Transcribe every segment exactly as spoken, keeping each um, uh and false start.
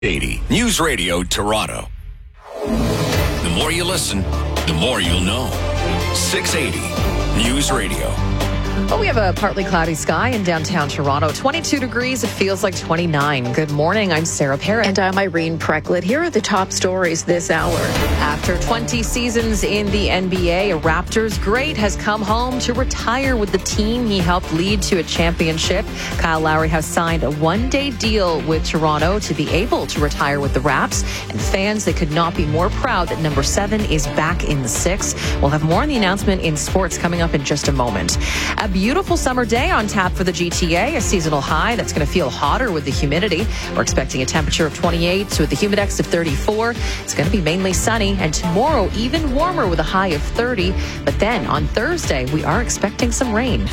eighty News Radio Toronto. The more you listen, the more you'll know. six eighty News Radio. Well, we have a partly cloudy sky in downtown Toronto. twenty-two degrees. It feels like twenty-nine. Good morning. I'm Sarah Parrott. And I'm Irene Precklett. Here are the top stories this hour. After twenty seasons in the N B A, a Raptors great has come home to retire with the team he helped lead to a championship. Kyle Lowry has signed a one-day deal with Toronto to be able to retire with the Raps. And fans, they could not be more proud that number seven is back in the six. We'll have more on the announcement in sports coming up in just a moment. A beautiful summer day on tap for the G T A, a seasonal high that's going to feel hotter with the humidity. We're expecting a temperature of twenty-eight with the humidex of thirty-four. It's going to be mainly sunny, and tomorrow even warmer with a high of thirty. But then on Thursday, we are expecting some rain.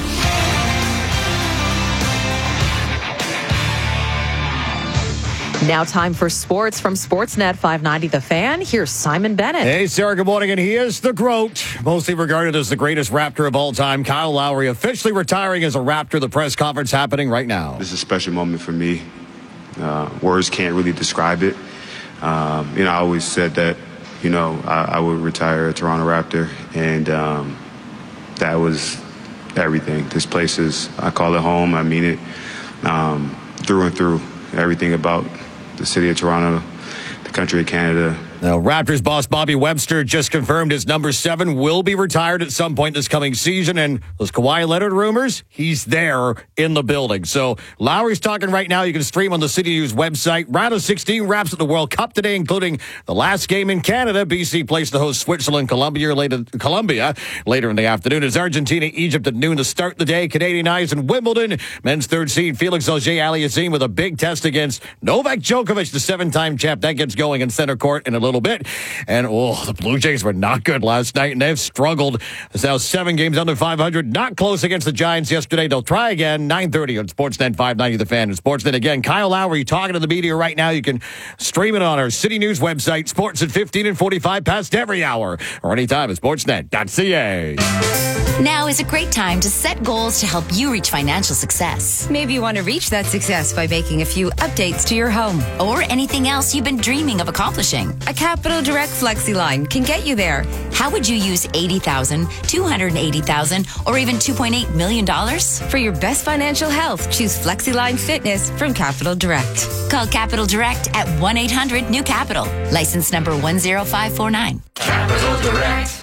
Now time for sports from Sportsnet five ninety The Fan. Here's Simon Bennett. Hey, Sarah, good morning. And he is the GROAT, mostly regarded as the greatest Raptor of all time. Kyle Lowry officially retiring as a Raptor. The press conference happening right now. This is a special moment for me. Uh, words can't really describe it. Um, you know, I always said that, you know, I, I would retire a Toronto Raptor. And um, that was everything. This place is, I call it home. I mean it um, through and through. Everything about the city of Toronto, the country of Canada. Now, Raptors boss Bobby Webster just confirmed his number seven will be retired at some point this coming season. And those Kawhi Leonard rumors, he's there in the building. So Lowry's talking right now. You can stream on the City News website. Round of sixteen wraps at the World Cup today, including the last game in Canada. B C plays to host Switzerland, Colombia later, Colombia later in the afternoon. It's Argentina, Egypt at noon to start the day. Canadian Eyes in Wimbledon. Men's third seed Felix Auger-Aliassime with a big test against Novak Djokovic, the seven-time champ. That gets going in center court in a little bit. And, oh, the Blue Jays were not good last night, and they've struggled. It's now seven games under five hundred. Not close against the Giants yesterday. They'll try again. nine thirty on Sportsnet five ninety The Fan. And Sportsnet again. Kyle Lowry talking to the media right now. You can stream it on our City News website. Sports at fifteen and forty-five past every hour. Or anytime at sportsnet dot c a. Now is a great time to set goals to help you reach financial success. Maybe you want to reach that success by making a few updates to your home. Or anything else you've been dreaming of accomplishing. A Capital Direct Flexi line can get you there. How would you use eighty thousand dollars, two hundred eighty thousand dollars, or even two point eight million dollars? For your best financial health, choose FlexiLine Fitness from Capital Direct. Call Capital Direct at one eight hundred new capital. License number one zero five four nine. Capital Direct.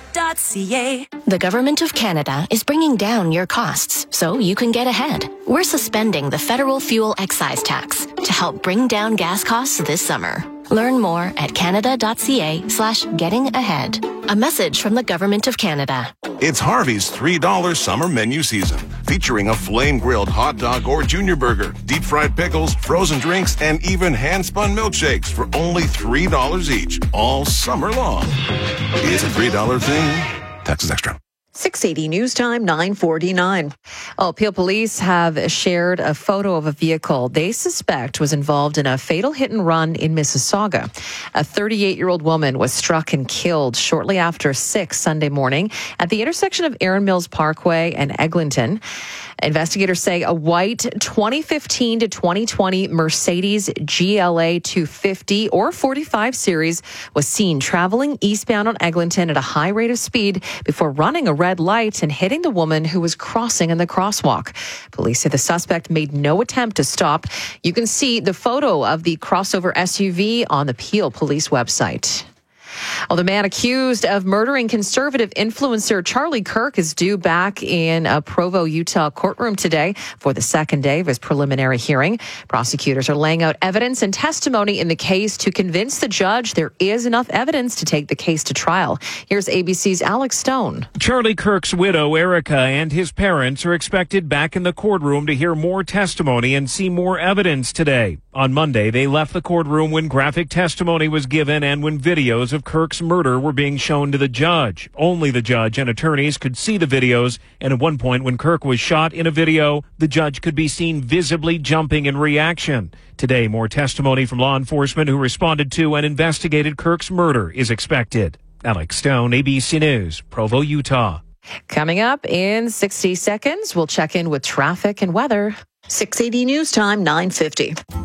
The Government of Canada is bringing down your costs so you can get ahead. We're suspending the federal fuel excise tax to help bring down gas costs this summer. Learn more at canada.ca slash getting ahead. A message from the Government of Canada. It's Harvey's three dollar summer menu season, featuring a flame-grilled hot dog or junior burger, deep-fried pickles, frozen drinks, and even hand-spun milkshakes for only three dollars each, all summer long. It's a three dollar thing. Taxes extra. six eighty News Time, nine forty-nine. Oh, Peel Police have shared a photo of a vehicle they suspect was involved in a fatal hit and run in Mississauga. A thirty-eight-year-old woman was struck and killed shortly after six Sunday morning at the intersection of Erin Mills Parkway and Eglinton. Investigators say a white twenty fifteen to twenty twenty Mercedes G L A two fifty or forty-five series was seen traveling eastbound on Eglinton at a high rate of speed before running a red light and hitting the woman who was crossing in the crosswalk. Police say the suspect made no attempt to stop. You can see the photo of the crossover S U V on the Peel Police website. Well, the man accused of murdering conservative influencer Charlie Kirk is due back in a Provo, Utah courtroom today for the second day of his preliminary hearing. Prosecutors are laying out evidence and testimony in the case to convince the judge there is enough evidence to take the case to trial. Here's A B C's Alex Stone. Charlie Kirk's widow, Erica, and his parents are expected back in the courtroom to hear more testimony and see more evidence today. On Monday, they left the courtroom when graphic testimony was given and when videos of Kirk's murder were being shown to the judge. Only the judge and attorneys could see the videos, and at one point when Kirk was shot in a video, the judge could be seen visibly jumping in reaction. Today, more testimony from law enforcement who responded to and investigated Kirk's murder is expected. Alex Stone, A B C News, Provo, Utah. Coming up in sixty seconds, we'll check in with traffic and weather. six eighty News Time, nine fifty.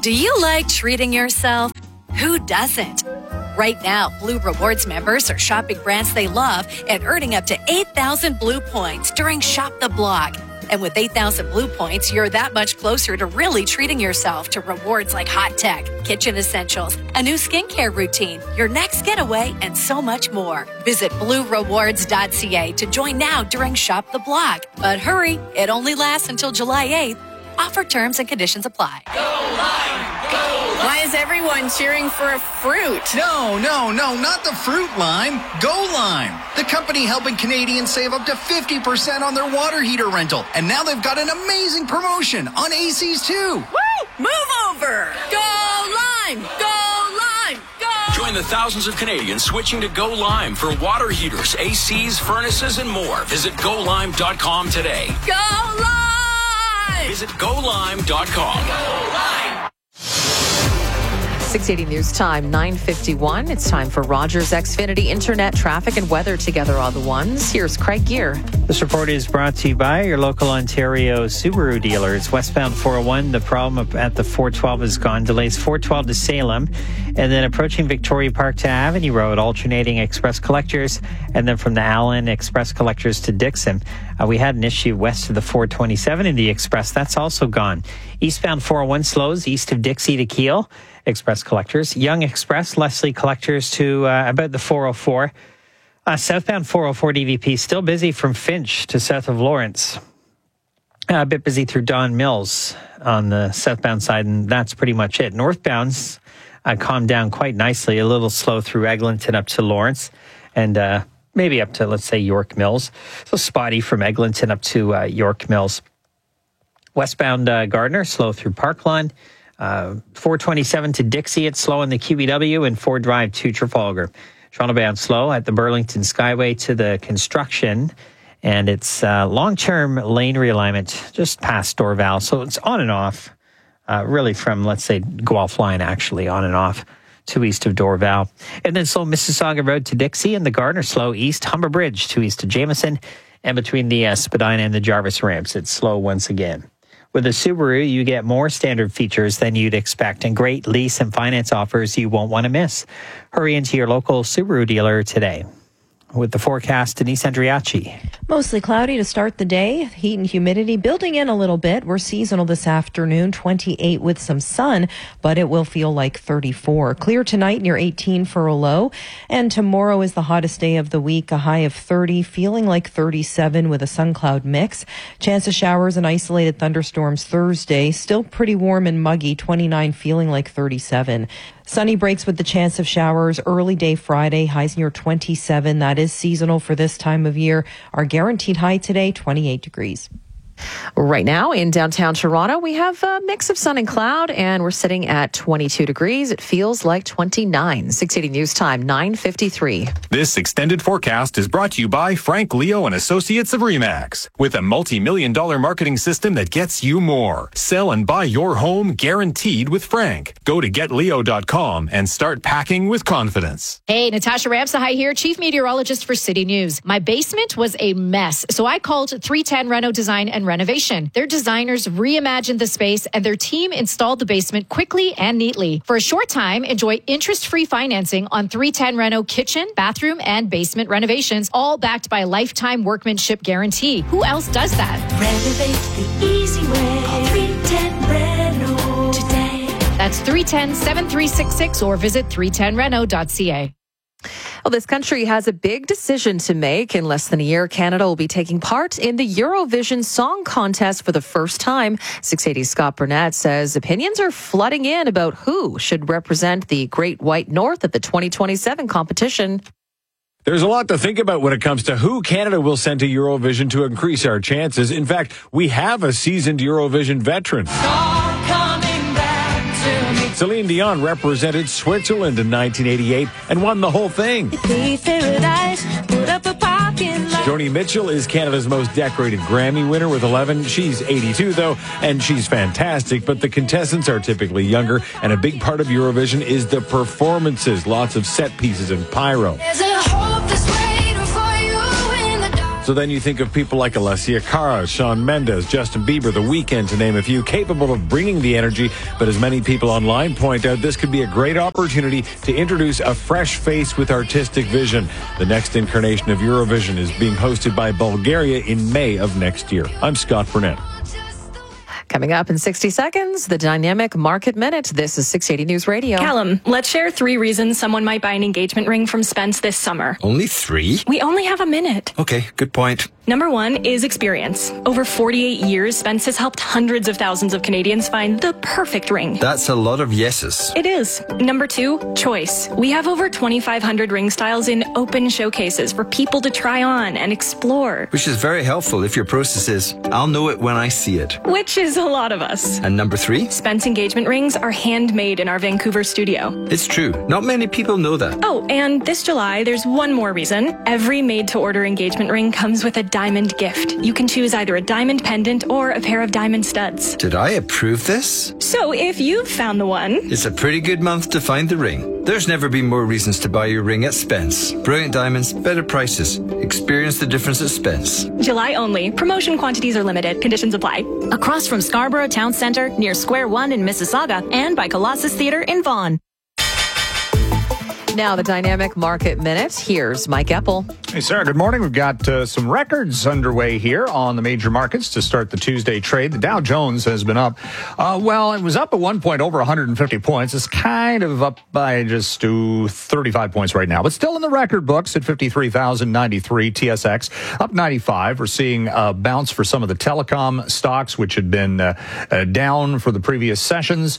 Do you like treating yourself? Who doesn't? Right now, Blue Rewards members are shopping brands they love and earning up to eight thousand Blue points during Shop the Block. And with eight thousand Blue points, you're that much closer to really treating yourself to rewards like hot tech, kitchen essentials, a new skincare routine, your next getaway, and so much more. Visit blue rewards dot c a to join now during Shop the Block. But hurry, it only lasts until July eighth. Offer terms and conditions apply. Go Lime! Go Lime! Why is everyone cheering for a fruit? No, no, no, not the fruit lime. Go Lime, the company helping Canadians save up to fifty percent on their water heater rental. And now they've got an amazing promotion on A Cs too. Woo! Move over! Go Lime! Go Lime! Go! Join the thousands of Canadians switching to Go Lime for water heaters, A Cs, furnaces, and more. Visit go lime dot com today. Go Lime! Visit go lime dot com. Go Lime! six eighty News Time, nine fifty-one. It's time for Rogers Xfinity Internet Traffic and Weather together all the ones. Here's Craig Gear. This report is brought to you by your local Ontario Subaru dealers. Westbound four oh one, the problem at the four twelve is gone. Delays four twelve to Salem. And then approaching Victoria Park to Avenue Road, alternating express collectors. And then from the Allen express collectors to Dixon. Uh, we had an issue west of the four twenty-seven in the express. That's also gone. Eastbound four oh one slows east of Dixie to Kiel. Express collectors. Young Express, Leslie collectors to uh, about the four oh four. Uh, southbound four oh four D V P still busy from Finch to south of Lawrence. Uh, a bit busy through Don Mills on the southbound side, and that's pretty much it. Northbound's uh, calmed down quite nicely. A little slow through Eglinton up to Lawrence, and uh, maybe up to, let's say, York Mills. So spotty from Eglinton up to uh, York Mills. Westbound uh, Gardner, slow through Parkland. Uh, four twenty-seven to Dixie, it's slow in the Q E W, and Ford Drive to Trafalgar. Toronto bound slow at the Burlington Skyway to the construction, and it's uh, long-term lane realignment just past Dorval. So it's on and off, uh, really from, let's say, Guelph line, actually, on and off to east of Dorval. And then slow Mississauga Road to Dixie, and the Gardner slow east Humber Bridge to east of Jameson, and between the uh, Spadina and the Jarvis ramps, it's slow once again. With a Subaru, you get more standard features than you'd expect and great lease and finance offers you won't want to miss. Hurry into your local Subaru dealer today. With the forecast, Denise Andriachi. Mostly cloudy to start the day. Heat and humidity building in a little bit. We're seasonal this afternoon, twenty-eight with some sun, but it will feel like thirty-four. Clear tonight near eighteen for a low. And tomorrow is the hottest day of the week, a high of thirty, feeling like thirty-seven with a sun cloud mix. Chance of showers and isolated thunderstorms Thursday. Still pretty warm and muggy, twenty-nine, feeling like thirty-seven. Sunny breaks with the chance of showers early day Friday, highs near twenty-seven. That is seasonal for this time of year. Our guaranteed high today, twenty-eight degrees. Right now in downtown Toronto, we have a mix of sun and cloud, and we're sitting at twenty-two degrees. It feels like twenty-nine. six eighty News Time, nine fifty-three. This extended forecast is brought to you by Frank Leo and Associates of Remax. With a multi-million dollar marketing system that gets you more. Sell and buy your home guaranteed with Frank. Go to get leo dot com and start packing with confidence. Hey, Natasha Ramsahai here, Chief Meteorologist for City News. My basement was a mess, so I called three ten Reno Design and Renovation. Their designers reimagined the space and their team installed the basement quickly and neatly. For a short time, enjoy interest-free financing on three ten Reno kitchen, bathroom, and basement renovations, all backed by a lifetime workmanship guarantee. Who else does that? Renovate the easy way. Call three ten Reno today. That's three one zero, seven three six six or visit three ten reno dot c a. Well, this country has a big decision to make. In less than a year, Canada will be taking part in the Eurovision Song Contest for the first time. six eighty Scott Burnett says opinions are flooding in about who should represent the Great White North at the twenty twenty-seven competition. There's a lot to think about when it comes to who Canada will send to Eurovision to increase our chances. In fact, we have a seasoned Eurovision veteran. Celine Dion represented Switzerland in nineteen eighty-eight and won the whole thing. Joni Mitchell is Canada's most decorated Grammy winner with eleven. She's eighty-two, though, and she's fantastic, but the contestants are typically younger, and a big part of Eurovision is the performances, lots of set pieces and pyro. So then you think of people like Alessia Cara, Shawn Mendes, Justin Bieber, The Weeknd, to name a few, capable of bringing the energy. But as many people online point out, this could be a great opportunity to introduce a fresh face with artistic vision. The next incarnation of Eurovision is being hosted by Bulgaria in May of next year. I'm Scott Burnett. Coming up in sixty seconds, the Dynamic Market Minute. This is six eighty News Radio. Callum, let's share three reasons someone might buy an engagement ring from Spence this summer. Only three? We only have a minute. Okay, good point. Number one is experience. Over forty-eight years, Spence has helped hundreds of thousands of Canadians find the perfect ring. That's a lot of yeses. It is. Number two, choice. We have over twenty-five hundred ring styles in open showcases for people to try on and explore. Which is very helpful if your process is, I'll know it when I see it. Which is a lot of us. And number three? Spence engagement rings are handmade in our Vancouver studio. It's true. Not many people know that. Oh, and this July, there's one more reason. Every made-to-order engagement ring comes with a diamond gift. You can choose either a diamond pendant or a pair of diamond studs. Did I approve this? So if you've found the one... It's a pretty good month to find the ring. There's never been more reasons to buy your ring at Spence. Brilliant diamonds, better prices. Experience the difference at Spence. July only. Promotion quantities are limited. Conditions apply. Across from Scarborough Town Centre, near Square One in Mississauga, and by Colossus Theatre in Vaughan. Now, the Dynamic Market Minute. Here's Mike Eppel. Hey, Sarah, good morning. We've got uh, some records underway here on the major markets to start the Tuesday trade. The Dow Jones has been up. Uh, well, it was up at one point over one hundred fifty points. It's kind of up by just uh, thirty-five points right now, but still in the record books at fifty-three thousand ninety-three. T S X up ninety-five. We're seeing a bounce for some of the telecom stocks, which had been uh, uh, down for the previous sessions,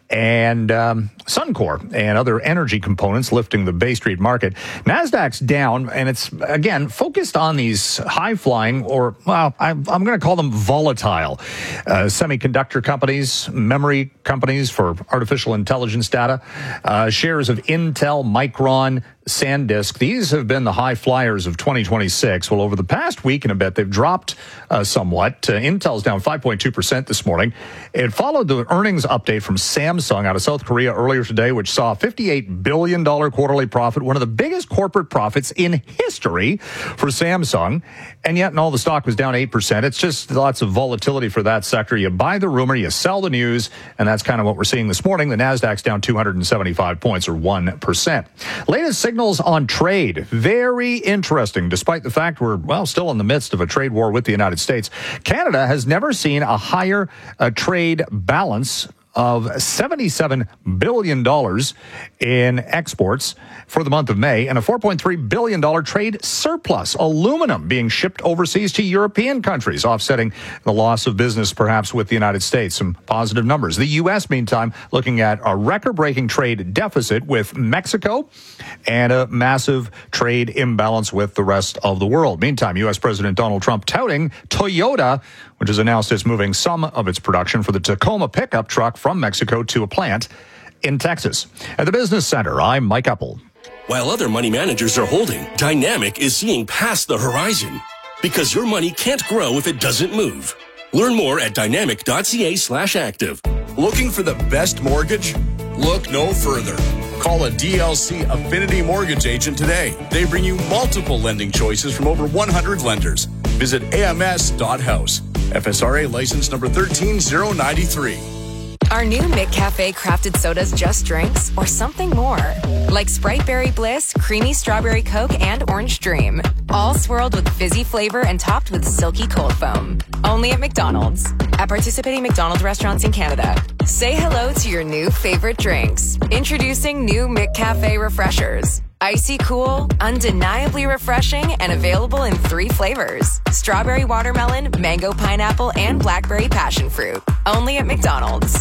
and um, Suncor and other energy components lifting the Bay Street market. NASDAQ's down, and it's, again, focused on these high-flying, or, well, I, I'm going to call them volatile, uh, semiconductor companies, memory companies for artificial intelligence data, uh, shares of Intel, Micron, SanDisk. These have been the high flyers of twenty twenty-six. Well, over the past week and a bit, they've dropped uh, somewhat. Uh, Intel's down five point two percent this morning. It followed the earnings update from Samsung out of South Korea earlier today, which saw a fifty-eight billion dollars quarterly profit, one of the biggest corporate profits in history for Samsung. And yet, and all the stock was down eight percent. It's just lots of volatility for that sector. You buy the rumor, you sell the news, and that's kind of what we're seeing this morning. The NASDAQ's down two hundred seventy-five points, or one percent. Latest signals on trade. Very interesting, despite the fact we're, well, still in the midst of a trade war with the United States. Canada has never seen a higher uh, trade balance of seventy-seven billion dollars in exports for the month of May, and a four point three billion dollars trade surplus. Aluminum being shipped overseas to European countries, offsetting the loss of business perhaps with the United States. Some positive numbers. The U S, meantime, looking at a record-breaking trade deficit with Mexico and a massive trade imbalance with the rest of the world. Meantime, U S President Donald Trump touting Toyota, which has announced it's moving some of its production for the Tacoma pickup truck from Mexico to a plant in Texas. At the Business Center, I'm Mike Eppel. While other money managers are holding, Dynamic is seeing past the horizon. Because your money can't grow if it doesn't move. Learn more at dynamic.ca slash active. Looking for the best mortgage? Look no further. Call a D L C Affinity Mortgage agent today. They bring you multiple lending choices from over one hundred lenders. Visit A M S dot house. F S R A license number one three zero nine three. Are new McCafe crafted sodas just drinks or something more? Like Sprite Berry Bliss, Creamy Strawberry Coke, and Orange Dream. All swirled with fizzy flavor and topped with silky cold foam. Only at McDonald's. At participating McDonald's restaurants in Canada. Say hello to your new favorite drinks. Introducing new McCafe Refreshers. Icy cool, undeniably refreshing, and available in three flavors. Strawberry watermelon, mango pineapple, and blackberry passion fruit. Only at McDonald's.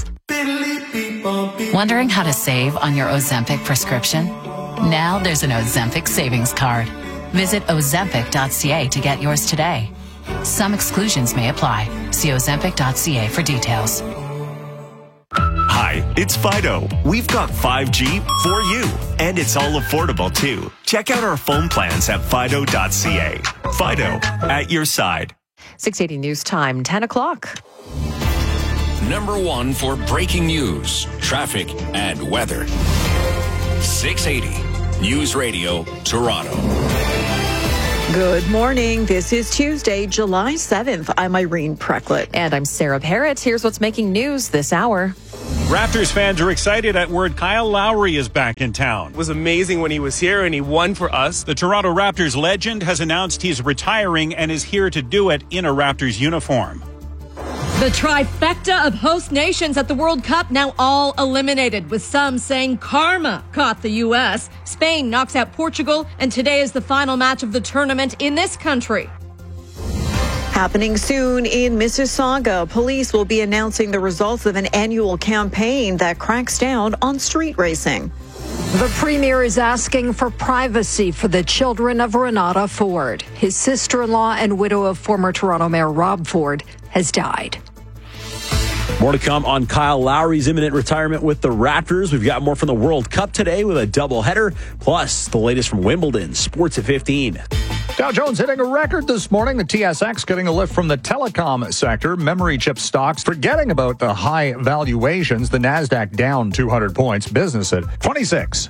Wondering how to save on your Ozempic prescription? Now there's an Ozempic savings card. Visit ozempic dot c a to get yours today. Some exclusions may apply. See ozempic dot c a for details. Hi, it's Fido. We've got five G for you, and it's all affordable too. Check out our phone plans at fido dot c a. Fido, at your side. six eighty News Time, ten o'clock. Number one for breaking news, traffic, and weather. six eighty News Radio, Toronto. Good morning. This is Tuesday, July seventh. I'm Irene Precklett. And I'm Sarah Parrott. Here's what's making news this hour. Raptors fans are excited at word Kyle Lowry is back in town. It was amazing when he was here and he won for us. The Toronto Raptors legend has announced he's retiring and is here to do it in a Raptors uniform. The trifecta of host nations at the World Cup now all eliminated, with some saying karma caught the U S. Spain knocks out Portugal, and today is the final match of the tournament in this country. Happening soon in Mississauga, police will be announcing the results of an annual campaign that cracks down on street racing. The premier is asking for privacy for the children of Renata Ford. His sister-in-law and widow of former Toronto Mayor Rob Ford has died. More to come on Kyle Lowry's imminent retirement with the Raptors. We've got more from the World Cup today with a doubleheader, plus the latest from Wimbledon. Sports at fifteen. Dow Jones hitting a record this morning. The T S X getting a lift from the telecom sector. Memory chip stocks forgetting about the high valuations. The NASDAQ down two hundred points. Business at twenty-six.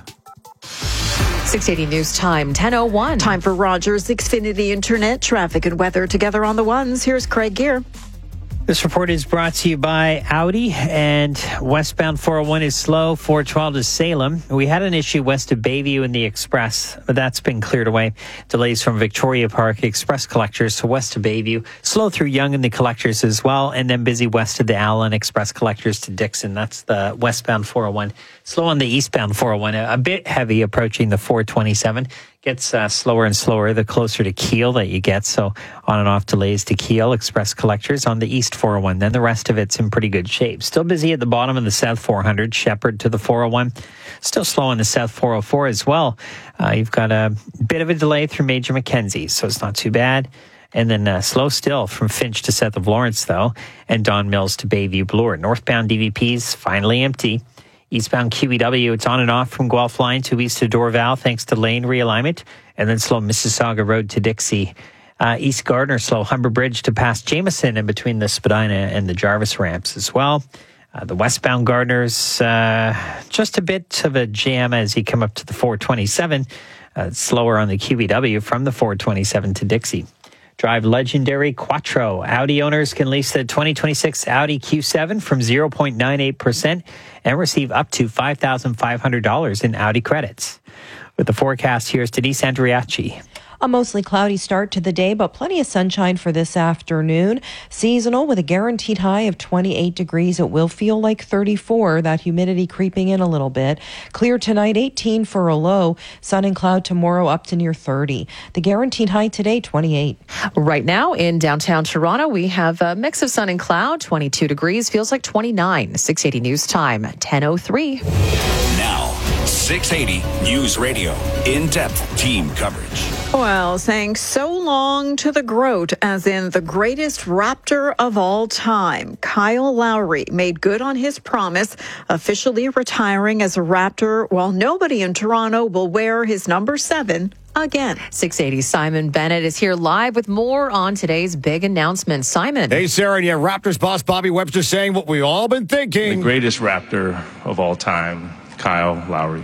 six eighty News Time, ten oh one. Time for Rogers Xfinity Internet traffic and weather together on the ones. Here's Craig Gear. This report is brought to you by Audi, and westbound four oh one is slow, four twelve to Salem. We had an issue west of Bayview in the Express, but that's been cleared away. Delays from Victoria Park, Express Collectors to west of Bayview, slow through Yonge and the Collectors as well, and then busy west of the Allen Express Collectors to Dixon. That's the westbound four oh one. Slow on the eastbound four oh one, a bit heavy approaching the four twenty-seven. Gets uh, slower and slower the closer to Kiel that you get. So on and off delays to Kiel, Express Collectors on the east four oh one. Then the rest of it's in pretty good shape. Still busy at the bottom of the south four hundred, Shepherd to the four oh one. Still slow on the south four oh four as well. Uh, you've got a bit of a delay through Major Mackenzie, so it's not too bad. And then uh, slow still from Finch to south of Lawrence, though, and Don Mills to Bayview Bloor. Northbound D V Ps finally empty. Eastbound Q E W, it's on and off from Guelph Line to east to Dorval, thanks to lane realignment. And then slow Mississauga Road to Dixie. Uh, East Gardner slow Humber Bridge to past Jameson and between the Spadina and the Jarvis ramps as well. Uh, the westbound Gardner's uh, just a bit of a jam as you come up to the four twenty-seven. Uh, slower on the Q E W from the four twenty-seven to Dixie. Drive legendary Quattro. Audi owners can lease the twenty twenty-six Audi Q seven from zero point nine eight percent and receive up to five thousand five hundred dollars in Audi credits. With the forecast, here's Denise Andriachi. A mostly cloudy start to the day, but plenty of sunshine for this afternoon. Seasonal with a guaranteed high of twenty-eight degrees. It will feel like thirty-four. That humidity creeping in a little bit. Clear tonight, eighteen for a low. Sun and cloud tomorrow up to near thirty. The guaranteed high today, twenty-eight. Right now in downtown Toronto, we have a mix of sun and cloud. twenty-two degrees, feels like twenty-nine. six eighty News Time, ten oh three. Now, six eighty News Radio. In-depth team coverage. Well, saying so long to the GROAT, as in the greatest Raptor of all time. Kyle Lowry made good on his promise, officially retiring as a Raptor, while nobody in Toronto will wear his number seven again. six eighty Simon Bennett is here live with more on today's big announcement. Simon. Hey, Sarah, and yeah, Raptors boss Bobby Webster saying what we've all been thinking. The greatest Raptor of all time, Kyle Lowry.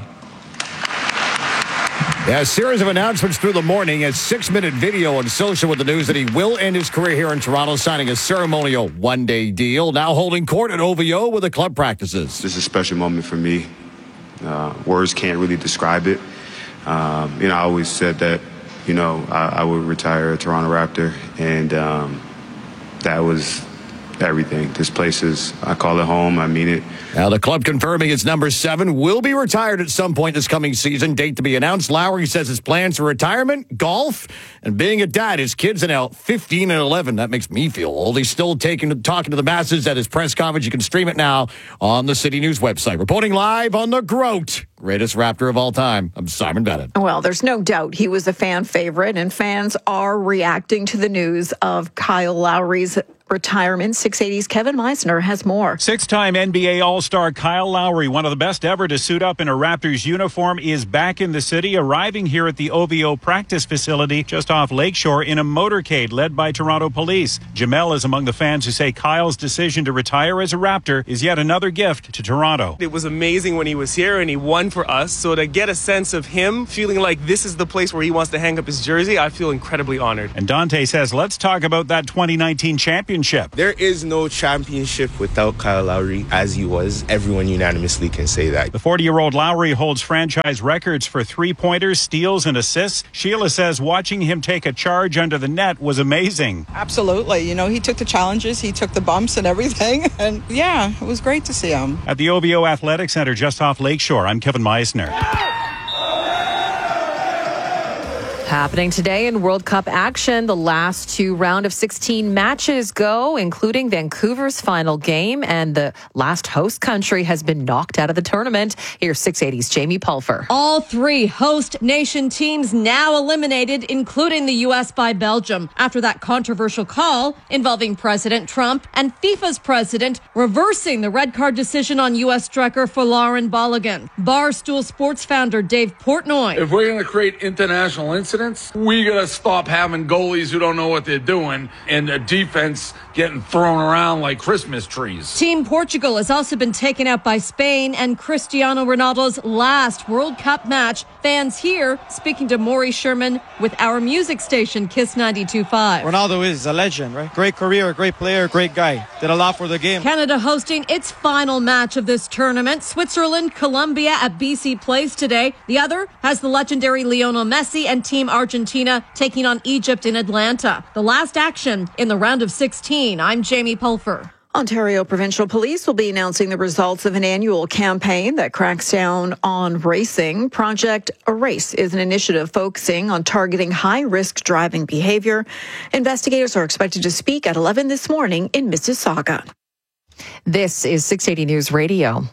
Yeah, a series of announcements through the morning. A six-minute video on social with the news that he will end his career here in Toronto, signing a ceremonial one-day deal. Now holding court at O V O with the club practices. This is a special moment for me. Uh, words can't really describe it. Um, you know, I always said that, you know, I, I would retire a Toronto Raptor, and um, that was everything. This place is, I call it home. I mean it. Now, the club confirming its number seven will be retired at some point this coming season. Date to be announced. Lowry says his plans for retirement, golf, and being a dad. His kids are now fifteen and eleven. That makes me feel old. He's still taking, talking to the masses at his press conference. You can stream it now on the City News website. Reporting live on the GROAT, greatest Raptor of all time, I'm Simon Bennett. Well, there's no doubt he was a fan favorite, and fans are reacting to the news of Kyle Lowry's retirement. six eighty's Kevin Meisner has more. Six-time N B A All-Star Kyle Lowry, one of the best ever to suit up in a Raptors uniform, is back in the city, arriving here at the O V O practice facility just off Lakeshore in a motorcade led by Toronto police. Jamel is among the fans who say Kyle's decision to retire as a Raptor is yet another gift to Toronto. It was amazing when he was here and he won for us. So to get a sense of him feeling like this is the place where he wants to hang up his jersey, I feel incredibly honored. And Dante says, let's talk about that twenty nineteen championship. There is no championship without Kyle Lowry as he was. Everyone unanimously can say that. The forty-year-old Lowry holds franchise records for three-pointers, steals, and assists. Sheila says watching him take a charge under the net was amazing. Absolutely. You know, he took the challenges, he took the bumps and everything. And yeah, it was great to see him. At the O V O Athletic Center just off Lakeshore, I'm Kevin Meisner. Happening today in World Cup action, the last two round of sixteen matches go, including Vancouver's final game, and the last host country has been knocked out of the tournament. Here's six eighty's Jamie Pulfer. All three host nation teams now eliminated, including the U S by Belgium, after that controversial call involving President Trump and FIFA's president reversing the red card decision on U S striker Folarin Balogun. Barstool Sports founder Dave Portnoy. If we're going to create international incidents, we got to stop having goalies who don't know what they're doing and the defense getting thrown around like Christmas trees. Team Portugal has also been taken out by Spain and Cristiano Ronaldo's last World Cup match. Fans here speaking to Maury Sherman with our music station, Kiss ninety-two point five. Ronaldo is a legend, right? Great career, great player, great guy. Did a lot for the game. Canada hosting its final match of this tournament. Switzerland, Colombia at B C Place today. The other has the legendary Lionel Messi and Team Argentina taking on Egypt in Atlanta. The last action in the round of sixteen. I'm Jamie Pulfer. Ontario Provincial Police will be announcing the results of an annual campaign that cracks down on racing. Project Erase is an initiative focusing on targeting high-risk driving behavior. Investigators are expected to speak at eleven this morning in Mississauga. This is six eighty News Radio.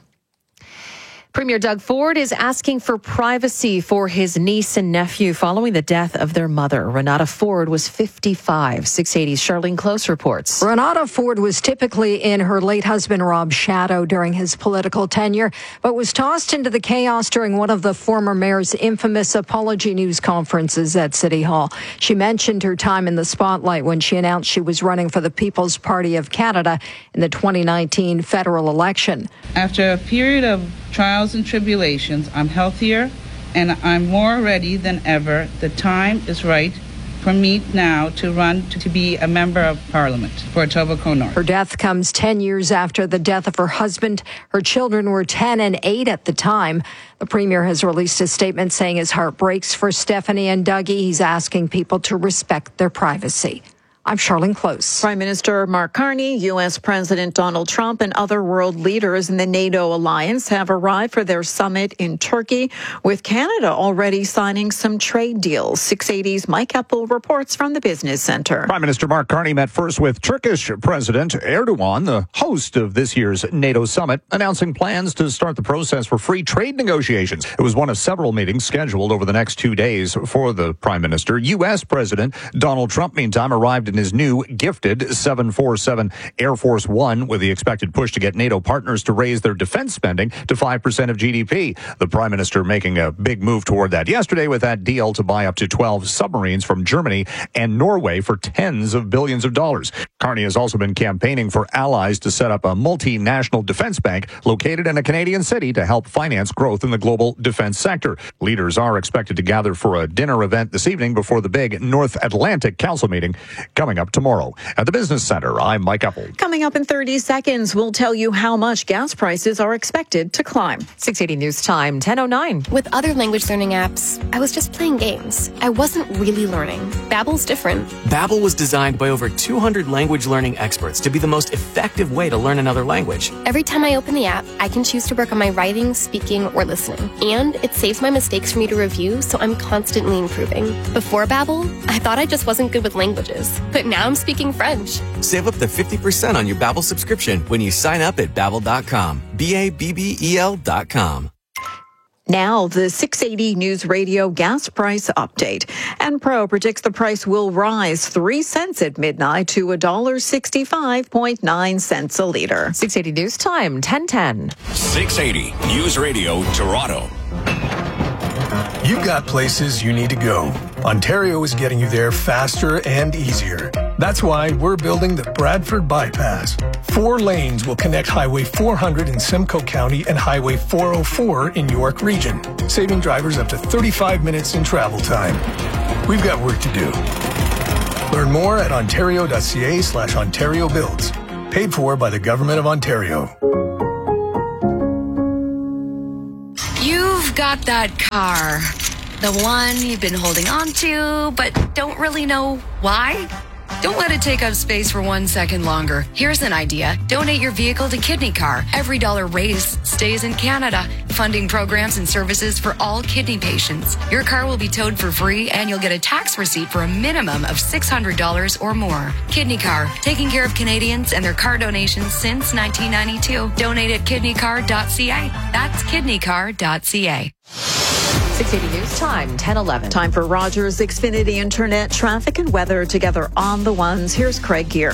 Premier Doug Ford is asking for privacy for his niece and nephew following the death of their mother. Renata Ford was fifty-five. six eighty's Charlene Close reports. Renata Ford was typically in her late husband Rob's shadow during his political tenure, but was tossed into the chaos during one of the former mayor's infamous apology news conferences at City Hall. She mentioned her time in the spotlight when she announced she was running for the People's Party of Canada in the twenty nineteen federal election. After a period of trials and tribulations, I'm healthier and I'm more ready than ever. The time is right for me now to run to be a member of Parliament for Etobicoke North. Her death comes ten years after the death of her husband. Her children were ten and eight at the time. The Premier has released a statement saying his heart breaks for Stephanie and Dougie. He's asking people to respect their privacy. I'm Charlene Close. Prime Minister Mark Carney, U S President Donald Trump, and other world leaders in the NATO alliance have arrived for their summit in Turkey, with Canada already signing some trade deals. six eighty's Mike Eppel reports from the Business Center. Prime Minister Mark Carney met first with Turkish President Erdogan, the host of this year's NATO summit, announcing plans to start the process for free trade negotiations. It was one of several meetings scheduled over the next two days for the Prime Minister. U S President Donald Trump, meantime, arrived in his new gifted seven forty-seven Air Force One with the expected push to get NATO partners to raise their defense spending to five percent of G D P. The Prime Minister making a big move toward that yesterday with that deal to buy up to twelve submarines from Germany and Norway for tens of billions of dollars. Carney has also been campaigning for allies to set up a multinational defense bank located in a Canadian city to help finance growth in the global defense sector. Leaders are expected to gather for a dinner event this evening before the big North Atlantic Council meeting coming up tomorrow. At the Business Center, I'm Mike Eppel. Coming up in thirty seconds, we'll tell you how much gas prices are expected to climb. six eighty News Time, ten oh nine. With other language learning apps, I was just playing games. I wasn't really learning. Babbel's different. Babbel was designed by over two hundred language learning experts to be the most effective way to learn another language. Every time I open the app, I can choose to work on my writing, speaking, or listening. And it saves my mistakes for me to review, so I'm constantly improving. Before Babbel, I thought I just wasn't good with languages. But now I'm speaking French. Save up to fifty percent on your Babbel subscription when you sign up at babbel dot com. B A B B E L dot com. Now, the six eighty News Radio gas price update. Enpro predicts the price will rise three cents at midnight to one dollar sixty-five point nine cents a litre. six eighty News Time, ten ten. six eighty News Radio, Toronto. You've got places you need to go. Ontario is getting you there faster and easier. That's why we're building the Bradford Bypass. Four lanes will connect Highway four hundred in Simcoe County and Highway four oh four in York Region, saving drivers up to thirty-five minutes in travel time. We've got work to do. Learn more at ontario.ca slash Ontario Builds. Paid for by the Government of Ontario. You've got that car. The one you've been holding on to, but don't really know why? Don't let it take up space for one second longer. Here's an idea. Donate your vehicle to Kidney Car. Every dollar raised stays in Canada, funding programs and services for all kidney patients. Your car will be towed for free, and you'll get a tax receipt for a minimum of six hundred dollars or more. Kidney Car, taking care of Canadians and their car donations since nineteen ninety-two. Donate at kidney car dot c a. That's kidney car dot c a. six eighty News Time, ten eleven. Time for Rogers Xfinity Internet traffic and weather together on the ones. Here's Craig Gear.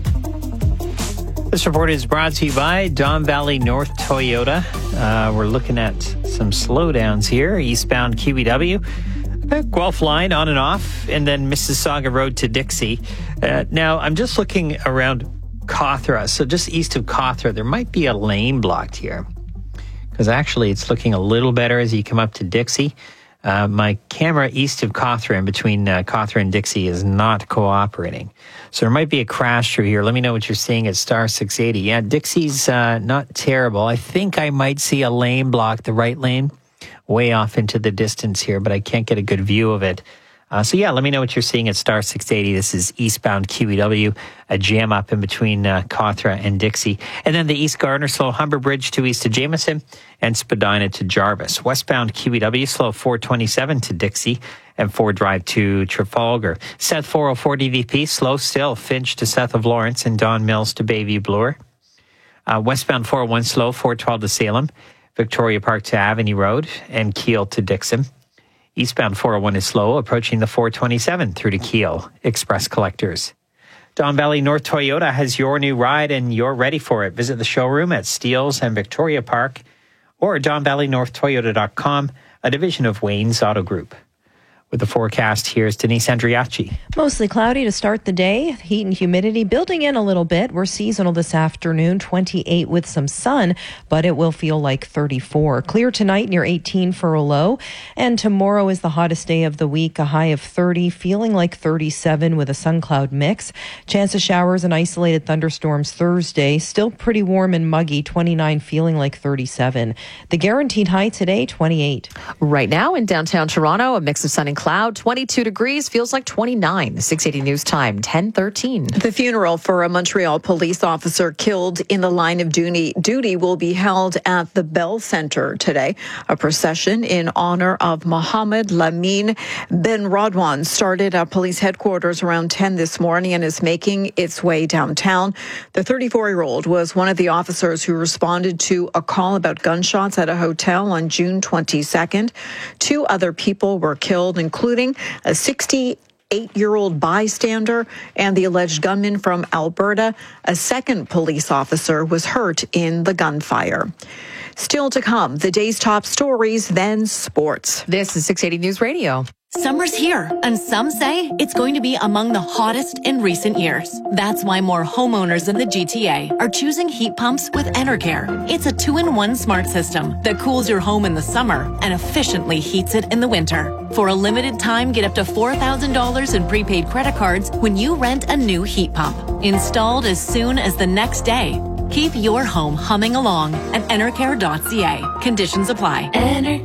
This report is brought to you by Don Valley North Toyota. Uh, we're looking at some slowdowns here. Eastbound Q E W, Guelph line on and off, and then Mississauga Road to Dixie. Uh, now, I'm just looking around Cawthra. So just east of Cawthra, there might be a lane blocked here, because actually it's looking a little better as you come up to Dixie. Uh, my camera east of Cawthra and between uh, Cawthra and Dixie is not cooperating. So there might be a crash through here. Let me know what you're seeing at star six eighty. Yeah, Dixie's uh, not terrible. I think I might see a lane block, the right lane, way off into the distance here, but I can't get a good view of it. Uh, so yeah, let me know what you're seeing at star six eighty. This is eastbound Q E W, a jam up in between uh, Cawthra and Dixie. And then the East Gardner slow Humber Bridge to east to Jameson and Spadina to Jarvis. Westbound Q E W slow four twenty-seven to Dixie and Ford Drive to Trafalgar. South four oh four D V P slow still Finch to south of Lawrence and Don Mills to Bayview Bloor. Uh, westbound four oh one slow four twelve to Salem, Victoria Park to Avenue Road and Kiel to Dixon. Eastbound four oh one is slow, approaching the four twenty-seven through to Kiel. Express collectors. Don Valley North Toyota has your new ride and you're ready for it. Visit the showroom at Steeles and Victoria Park or don valley north toyota dot com, a division of Wayne's Auto Group. With the forecast, here's Denise Andriacci. Mostly cloudy to start the day. Heat and humidity building in a little bit. We're seasonal this afternoon, twenty-eight with some sun, but it will feel like thirty-four. Clear tonight near eighteen for a low. And tomorrow is the hottest day of the week, a high of thirty, feeling like thirty-seven with a sun cloud mix. Chance of showers and isolated thunderstorms Thursday. Still pretty warm and muggy, twenty-nine, feeling like thirty-seven. The guaranteed high today, twenty-eight. Right now in downtown Toronto, a mix of sun and cloud, twenty-two degrees, feels like twenty-nine. six eighty News Time, ten thirteen. The funeral for a Montreal police officer killed in the line of duty, duty will be held at the Bell Centre today. A procession in honor of Mohammed Lamine Ben Rodwan started at police headquarters around ten this morning and is making its way downtown. The thirty-four-year-old was one of the officers who responded to a call about gunshots at a hotel on June twenty-second. Two other people were killed, including a sixty-eight-year-old bystander and the alleged gunman from Alberta. A second police officer was hurt in the gunfire. Still to come, the day's top stories, then sports. This is six eighty News Radio. Summer's here, and some say it's going to be among the hottest in recent years. That's why more homeowners in the G T A are choosing heat pumps with Enercare. It's a two-in-one smart system that cools your home in the summer and efficiently heats it in the winter. For a limited time, get up to four thousand dollars in prepaid credit cards when you rent a new heat pump. Installed as soon as the next day. Keep your home humming along at enercare dot c a. Conditions apply. Ener-